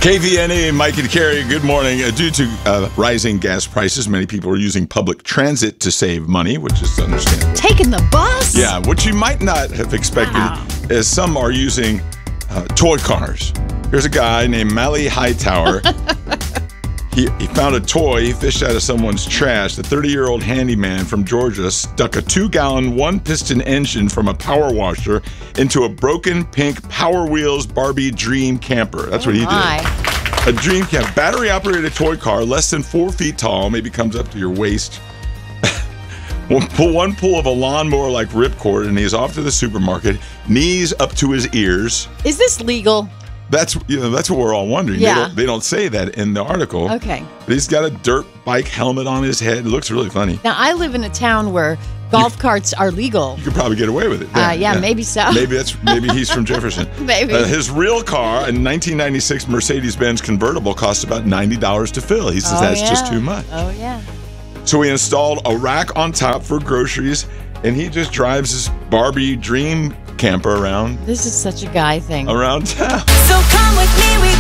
KVNA, Mike and Carrie, good morning. Due to rising gas prices, many people are using public transit to save money, which is understandable. Taking the bus? Yeah, what you might not have expected is some are using toy cars. Here's a guy named Mally Hightower. He found a toy he fished out of someone's trash. The 30-year-old handyman from Georgia stuck a 2-gallon, 1-piston engine from a power washer into a broken pink Power Wheels Barbie Dream camper. That's what he did. A Dream camp, battery-operated toy car, less than 4 feet tall, maybe comes up to your waist. One pull of a lawnmower like ripcord, and he's off to the supermarket, knees up to his ears. Is this legal? That's what we're all wondering. Yeah. They don't say that in the article. Okay. But he's got a dirt bike helmet on his head. It looks really funny. Now, I live in a town where golf carts are legal. You could probably get away with it. Yeah, maybe so. Maybe he's from Jefferson. Maybe. His real car, a 1996 Mercedes-Benz convertible, cost about $90 to fill. He says that's just too much. Oh, yeah. So he installed a rack on top for groceries, and he just drives his Barbie Dream camper around. This is such a guy thing. Around town. So come with me,